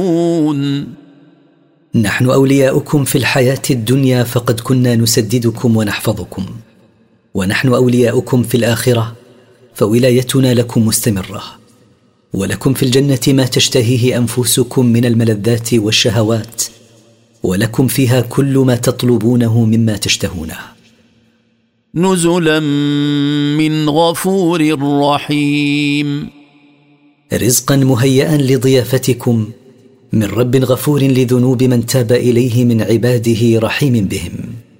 نحن أولياؤكم في الحياة الدنيا، فقد كنا نسددكم ونحفظكم، ونحن أولياؤكم في الآخرة، فولايتنا لكم مستمرة، ولكم في الجنة ما تشتهيه أنفسكم من الملذات والشهوات، ولكم فيها كل ما تطلبونه مما تشتهونه. نزلا من غفور رحيم. رزقا مهيئا لضيافتكم من رب غفور لذنوب من تاب إليه من عباده، رحيم بهم.